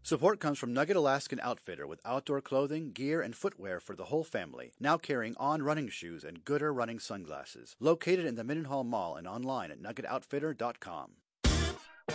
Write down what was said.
Support comes from Nugget Alaskan Outfitter with outdoor clothing, gear, and footwear for the whole family, now carrying On running shoes and Gooder running sunglasses. Located in the Mendenhall Mall and online at nuggetoutfitter.com.